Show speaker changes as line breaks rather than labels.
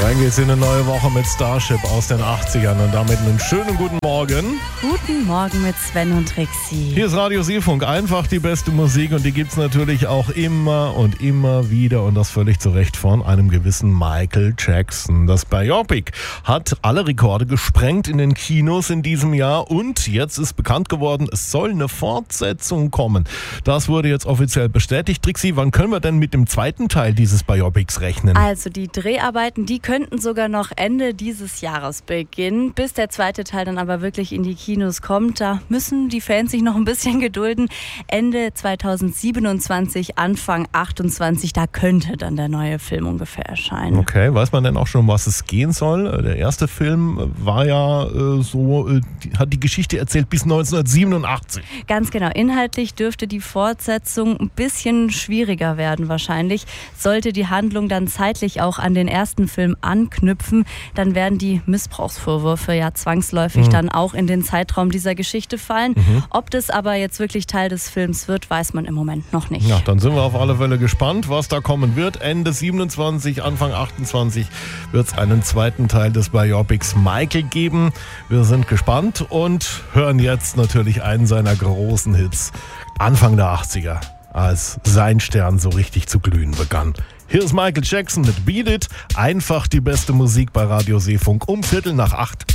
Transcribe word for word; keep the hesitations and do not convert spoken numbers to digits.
Rein geht's in eine neue Woche mit Starship aus den achtzigern und damit einen schönen guten Morgen.
Guten Morgen mit Sven und Trixie.
Hier ist Radio Seefunk, einfach die beste Musik und die gibt's natürlich auch immer und immer wieder und das völlig zu Recht von einem gewissen Michael Jackson. Das Biopic hat alle Rekorde gesprengt in den Kinos in diesem Jahr und jetzt ist bekannt geworden, es soll eine Fortsetzung kommen. Das wurde jetzt offiziell bestätigt. Trixie, wann können wir denn mit dem zweiten Teil dieses Biopics rechnen?
Also die Dreharbeiten, die könnten sogar noch Ende dieses Jahres beginnen, bis der zweite Teil dann aber wirklich in die Kinos kommt. Da müssen die Fans sich noch ein bisschen gedulden. Ende zweitausendsiebenundzwanzig, Anfang achtundzwanzig, da könnte dann der neue Film ungefähr erscheinen.
Okay, weiß man denn auch schon, um was es gehen soll? Der erste Film war ja äh, so, äh, die, hat die Geschichte erzählt bis neunzehnhundertsiebenundachtzig.
Ganz genau. Inhaltlich dürfte die Fortsetzung ein bisschen schwieriger werden wahrscheinlich. Sollte die Handlung dann zeitlich auch an den ersten Film anknüpfen, dann werden die Missbrauchsvorwürfe ja zwangsläufig mhm. dann auch in den Zeitraum dieser Geschichte fallen. Mhm. Ob das aber jetzt wirklich Teil des Films wird, weiß man im Moment noch nicht.
Ja, dann sind wir auf alle Fälle gespannt, was da kommen wird. Ende siebenundzwanzig, Anfang achtundzwanzig wird es einen zweiten Teil des Biopics Michael geben. Wir sind gespannt und hören jetzt natürlich einen seiner großen Hits. Anfang der achtziger, als sein Stern so richtig zu glühen begann. Hier ist Michael Jackson mit Beat It. Einfach die beste Musik bei Radio Seefunk um Viertel nach acht.